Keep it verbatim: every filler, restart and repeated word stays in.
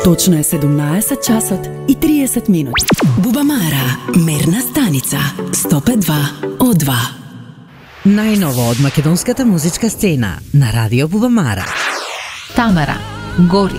Точно е седумнаесет часот и триесет минути. Бубамара, мерна станица, сто пет два О два. Најново од македонската музичка сцена на Радио Бубамара. Тамара, гори.